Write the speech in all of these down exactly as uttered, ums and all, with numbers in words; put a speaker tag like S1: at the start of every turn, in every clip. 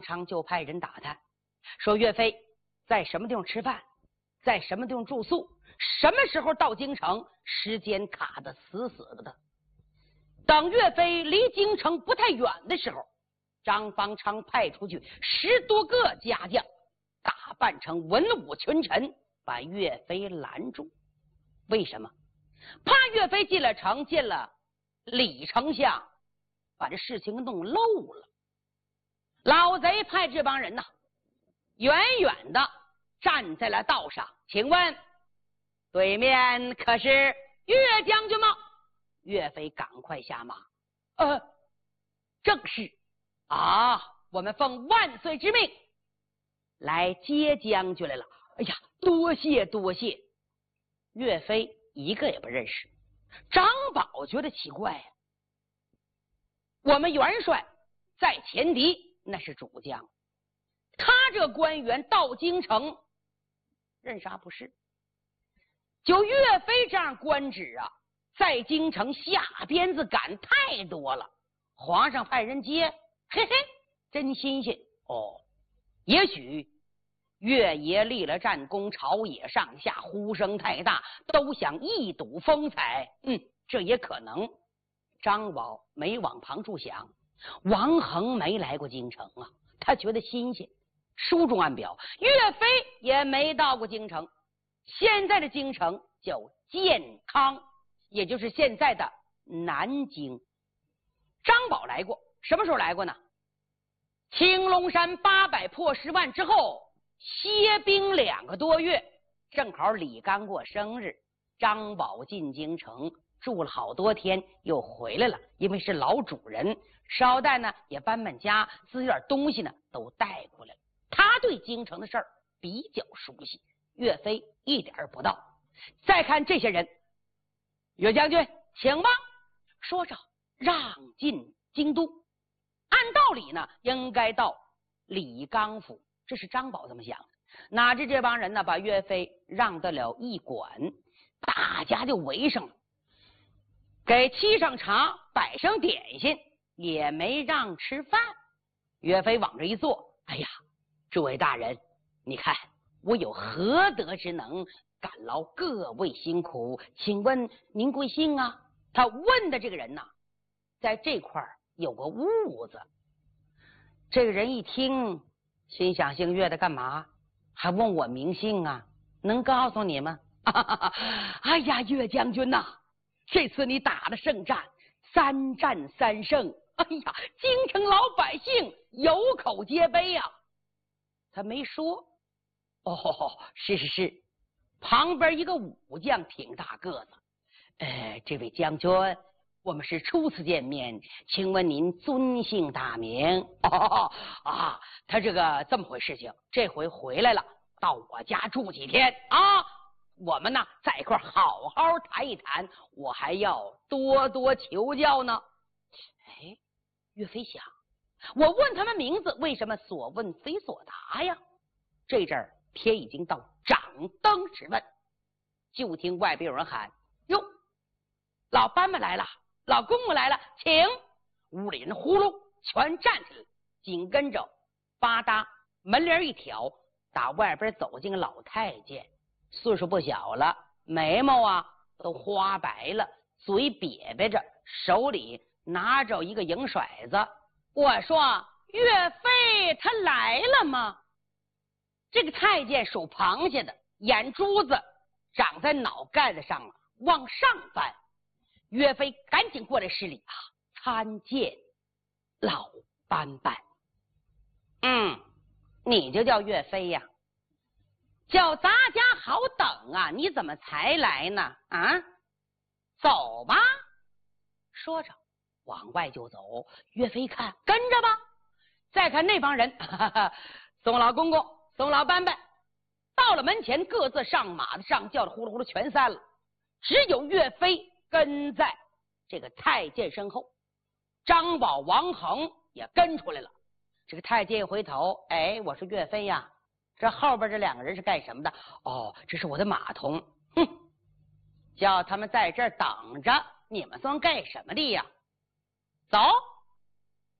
S1: 昌就派人打探，说岳飞在什么地方吃饭，在什么地方住宿，什么时候到京城，时间卡得死死的的。等岳飞离京城不太远的时候，张方昌派出去十多个家将，打扮成文武群臣，把岳飞拦住。为什么？怕岳飞进了城，见了李丞相，把这事情弄漏了。老贼派这帮人呐，远远的站在了道上，请问对面可是岳将军吗？岳飞赶快下马，呃，正是啊，我们奉万岁之命来接将军来了。哎呀，多谢多谢。岳飞一个也不认识。张宝觉得奇怪呀、啊，我们元帅在前敌，那是主将，他这官员到京城认啥不是？就岳飞这样官职啊，在京城下鞭子赶太多了，皇上派人接，嘿嘿，真新鲜哦。也许岳爷立了战功，朝野上下呼声太大，都想一睹风采。嗯，这也可能。张宝没往旁处想，王恒没来过京城啊，他觉得新鲜。书中暗表，岳飞也没到过京城。现在的京城叫建康，也就是现在的南京。张宝来过，什么时候来过呢？青龙山八百破十万之后，歇兵两个多月，正好李纲过生日，张宝进京城住了好多天，又回来了。因为是老主人，捎带呢也搬搬家，自己点东西呢都带过来了。他对京城的事儿比较熟悉，岳飞一点不到。再看这些人，岳将军请吧，说着让进京都。按道理呢，应该到李纲府，这是张宝这么想的。哪知这帮人呢，把岳飞让得了驿馆，大家就围上了，给沏上茶，摆上点心，也没让吃饭。岳飞往这一坐，哎呀，诸位大人，你看我有何德之能，感劳各位辛苦，请问您贵姓啊？他问的这个人呐，在这块儿有个痦子。这个人一听，心想姓岳的干嘛？还问我名姓啊？能告诉你吗？哎呀，岳将军呐、啊，这次你打的胜战，三战三胜，哎呀，京城老百姓有口皆碑呀、啊。他没说。哦，是是是。旁边一个武将挺大个子，呃，这位将军，我们是初次见面，请问您尊姓大名？哦啊，他这个这么回事情，这回回来了，到我家住几天啊？我们呢在一块好好谈一谈，我还要多多求教呢。哎，岳飞想，我问他们名字，为什么所问非所答呀？这阵儿天已经到掌灯时分，就听外边有人喊：“哟，老班们来了！老公公来了，请！”屋里人呼噜全站起来，紧跟着吧嗒门帘一挑，打外边走进个老太监，岁数不小了，眉毛啊都花白了，嘴瘪瘪着，手里拿着一个银骰子。我说：“岳飞他来了吗？”这个太监属螃蟹的，眼珠子长在脑盖子上了，往上翻。岳飞赶紧过来施礼啊，参见老班班。嗯，你就叫岳飞呀？叫咱家好等啊，你怎么才来呢？啊，走吧。说着往外就走。岳飞看，跟着吧。再看那帮人，哈哈，宋老公公，宋老班班，到了门前，各自上马的上轿的呼噜呼噜全散了，只有岳飞跟在这个太监身后。张宝、王恒也跟出来了。这个太监一回头，哎，我说岳飞呀，这后边这两个人是干什么的？哦，这是我的马童。哼，叫他们在这儿等着，你们算干什么的呀？走。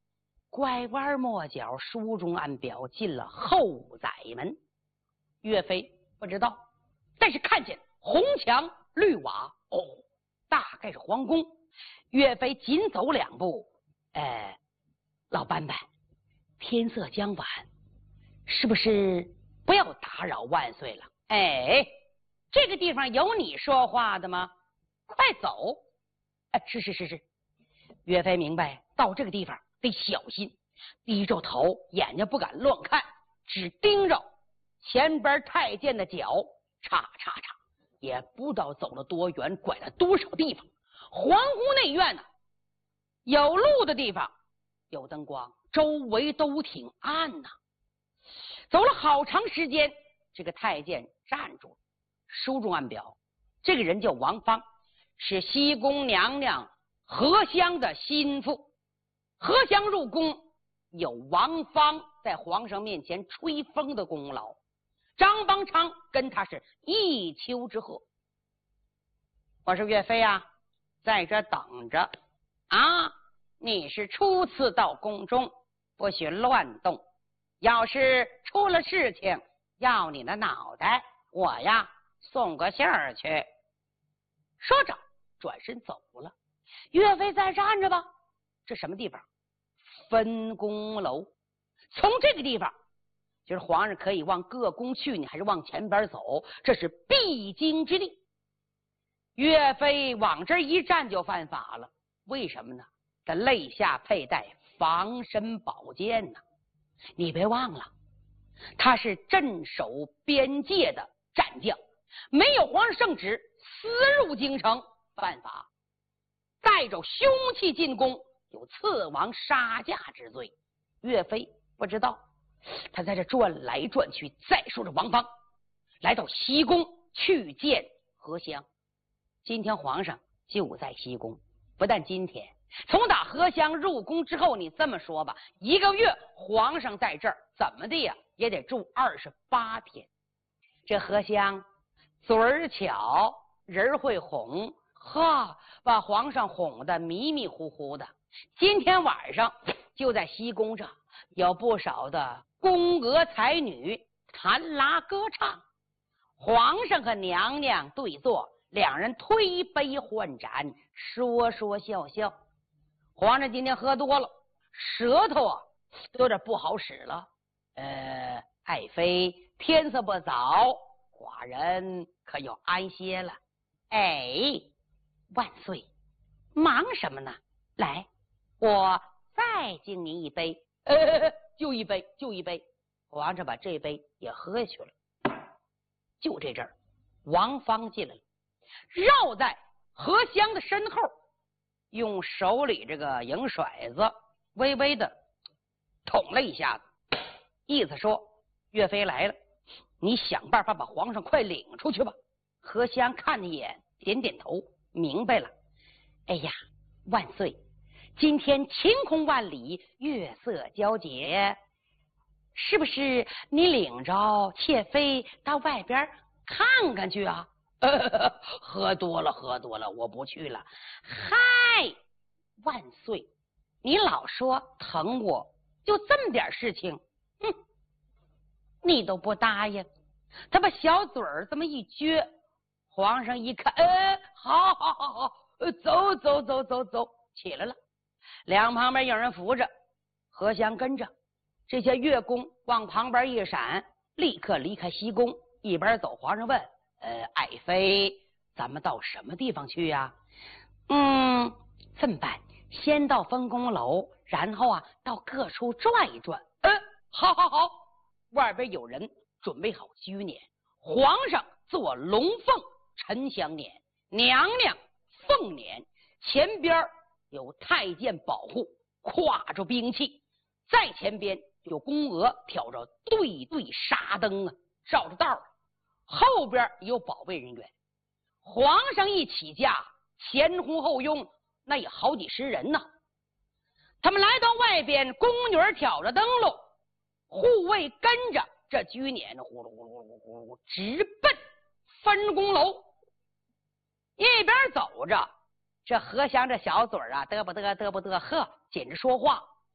S1: 拐弯抹角，书中暗表进了后宅门。岳飞不知道，但是看见红墙绿瓦，哦，大概是皇宫。岳飞紧走两步，呃，老班班，天色将晚，是不是不要打扰万岁了？哎，这个地方有你说话的吗？快走！哎，是是是是。岳飞明白到这个地方得小心，低着头，眼睛不敢乱看，只盯着前边太监的脚，叉叉叉，也不知道走了多远，拐了多少地方。皇宫内院呢，有路的地方有灯光，周围都挺暗呐。走了好长时间，这个太监站住了。书中暗表，这个人叫王芳，是西宫娘娘何香的心腹。何香入宫，有王芳在皇上面前吹风的功劳。张邦昌跟他是一丘之貉。我说岳飞啊，在这等着啊！你是初次到宫中，不许乱动。要是出了事情，要你的脑袋，我呀送个信儿去。说着，转身走了。岳飞再站着吧。这什么地方？分宫楼。从这个地方，就是皇上可以往各宫去，你还是往前边走，这是必经之地。岳飞往这一站就犯法了，为什么呢？他肋下佩戴防身宝剑呢。你别忘了，他是镇守边界的战将，没有皇上圣旨，私入京城犯法，带着凶器进宫，有刺王杀驾之罪。岳飞不知道，他在这转来转去。再说着王芳来到西宫去见何香。今天皇上就在西宫，不但今天，从打何香入宫之后，你这么说吧，一个月皇上在这儿怎么的呀，也得住二十八天。这何香嘴儿巧，人会哄，哈，把皇上哄得迷迷糊糊的。今天晚上就在西宫上，有不少的宫娥才女弹拉歌唱，皇上和娘娘对坐，两人推杯换盏，说说笑笑。皇上今天喝多了，舌头啊都有点不好使了。呃，爱妃，天色不早，寡人可要安歇了。哎，万岁，忙什么呢？来，我再敬您一杯。呃，就一杯，就一杯。皇上把这杯也喝下去了。就这阵儿，王芳进来了，绕在何香的身后，用手里这个银骰子微微的捅了一下子，意思说岳飞来了，你想办法把皇上快领出去吧。何香看了一眼，点点头，明白了。哎呀，万岁，今天晴空万里，月色皎洁，是不是你领着妾妃到外边看看去啊？呃、喝多了喝多了，我不去了。嗨，万岁，你老说疼我，就这么点事情，哼，你都不答应。他把小嘴儿这么一撅，皇上一看，呃，好好好好，走走走走走，起来了。两旁边有人扶着，何香跟着。这些乐工往旁边一闪，立刻离开西宫，一边走。皇上问：呃，爱妃，咱们到什么地方去呀？嗯，这么办，先到分宫楼，然后啊到各处转一转。呃，好好好。外边有人准备好居辇，皇上坐龙凤沉香辇，娘娘凤辇，前边有太监保护，挎着兵器，在前边有宫娥挑着对对纱灯啊，照着道，后边有保卫人员。皇上一起驾，前呼后拥，那也好几十人呢。他们来到外边，宫女挑着灯笼，护卫跟着，这居辇呼噜呼噜呼噜呼噜直奔分宫楼。一边走着，这何香这小嘴啊，嘚不嘚嘚不嘚，呵，紧着说话。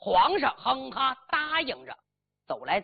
S1: 皇上哼哈答应着，走来